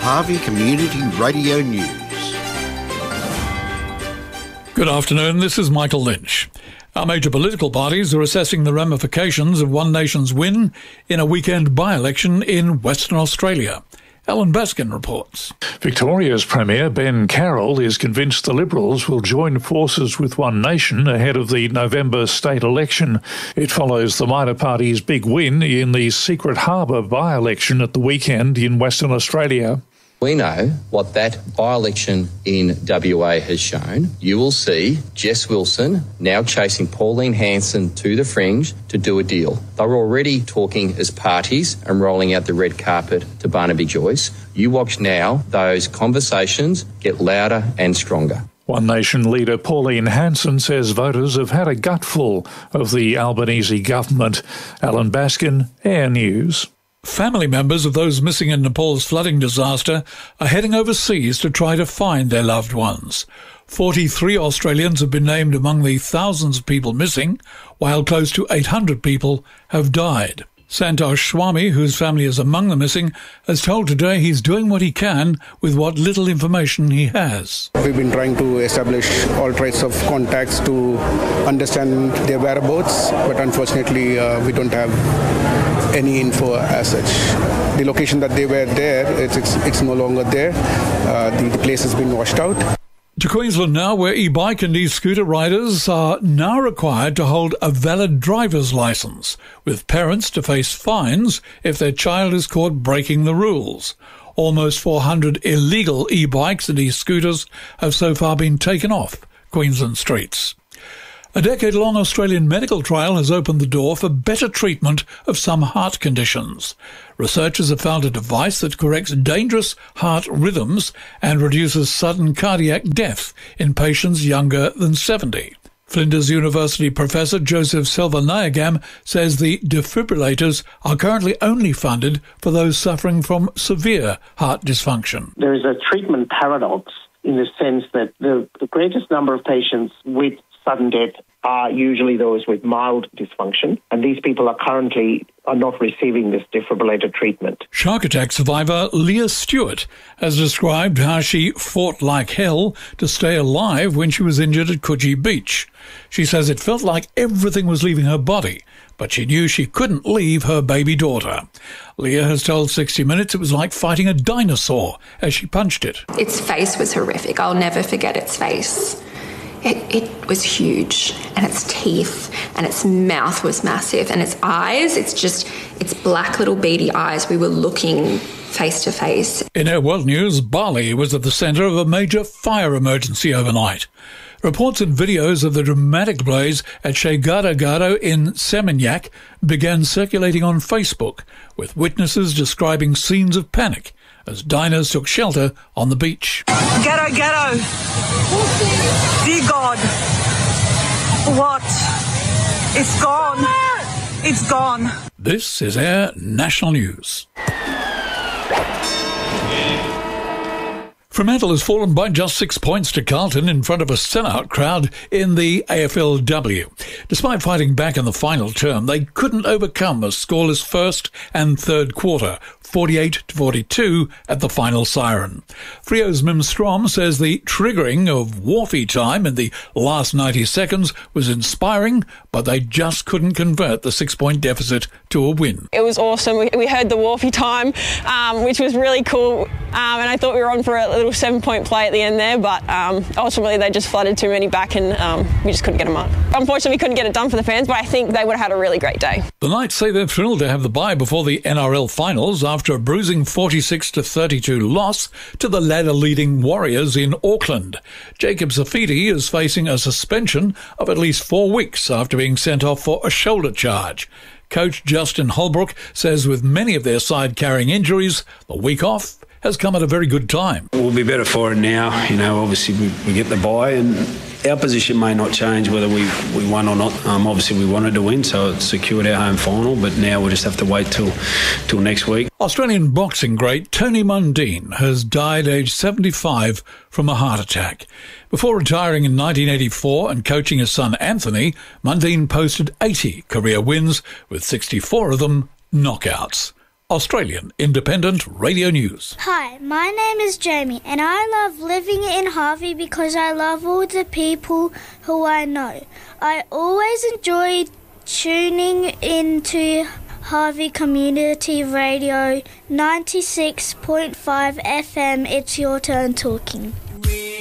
Harvey Community Radio News. Good afternoon, this is Michael Lynch. Our major political parties are assessing the ramifications of One Nation's win in a weekend by-election in Western Australia. Alan Baskin reports. Victoria's Premier Ben Carroll is convinced the Liberals will join forces with One Nation ahead of the November state election. It follows the minor party's big win in the Secret Harbour by-election at the weekend in Western Australia. We know what that by-election in WA has shown. You will see Jess Wilson now chasing Pauline Hanson to the fringe to do a deal. They were already talking as parties and rolling out the red carpet to Barnaby Joyce. You watch now those conversations get louder and stronger. One Nation leader Pauline Hanson says voters have had a gutful of the Albanese government. Alan Baskin, Air News. Family members of those missing in Nepal's flooding disaster are heading overseas to try to find their loved ones. 43 Australians have been named among the thousands of people missing, while close to 800 people have died. Santosh Swami, whose family is among the missing, has told Today he's doing what he can with what little information he has. We've been trying to establish all types of contacts to understand their whereabouts, but unfortunately we don't have any info as such. The location that they were there, it's no longer there. The place has been washed out. To Queensland now, where e-bike and e-scooter riders are now required to hold a valid driver's licence, with parents to face fines if their child is caught breaking the rules. Almost 400 illegal e-bikes and e-scooters have so far been taken off Queensland streets. A decade-long Australian medical trial has opened the door for better treatment of some heart conditions. Researchers have found a device that corrects dangerous heart rhythms and reduces sudden cardiac death in patients younger than 70. Flinders University professor Joseph Selvanayagam says the defibrillators are currently only funded for those suffering from severe heart dysfunction. There is a treatment paradox in the sense that the greatest number of patients with sudden death are usually those with mild dysfunction, and these people are not receiving this defibrillator treatment. Shark attack survivor Leah Stewart has described how she fought like hell to stay alive when she was injured at Coogee Beach. She says it felt like everything was leaving her body, but she knew she couldn't leave her baby daughter. Leah has told 60 Minutes it was like fighting a dinosaur as she punched it. Its face was horrific. I'll never forget its face. It was huge, and its teeth and its mouth was massive, and its eyes, its black little beady eyes. We were looking face to face. In Air World News, Bali was at the centre of a major fire emergency overnight. Reports and videos of the dramatic blaze at Chay Gado in Seminyak began circulating on Facebook, with witnesses describing scenes of panic as diners took shelter on the beach. Gado. Dear God. What? It's gone. It's gone. This is Air National News. Fremantle has fallen by just 6 points to Carlton in front of a sellout crowd in the AFLW. Despite fighting back in the final term, they couldn't overcome a scoreless first and third quarter, 48-42 at the final siren. Frio's Mim Strom says the triggering of Wharfie time in the last 90 seconds was inspiring, but they just couldn't convert the 6-point deficit to a win. It was awesome. We heard the Wharfie time, which was really cool, and I thought we were on for a little 7-point play at the end there, but ultimately they just flooded too many back and we just couldn't get them up. Unfortunately, we couldn't get it done for the fans, but I think they would have had a really great day. The Knights say they're thrilled to have the bye before the NRL finals after a bruising 46-32 loss to the ladder-leading Warriors in Auckland. Jacob Safidi is facing a suspension of at least 4 weeks after being sent off for a shoulder charge. Coach Justin Holbrook says with many of their side carrying injuries, the week off has come at a very good time. We'll be better for it now. Obviously we get the bye and our position may not change whether we won or not. Obviously we wanted to win, so it secured our home final, but now we'll just have to wait till next week. Australian boxing great Tony Mundine has died aged 75 from a heart attack. Before retiring in 1984 and coaching his son Anthony, Mundine posted 80 career wins, with 64 of them knockouts. Australian Independent Radio News. Hi, my name is Jamie and I love living in Harvey because I love all the people who I know. I always enjoy tuning into Harvey Community Radio 96.5 FM. It's your turn talking.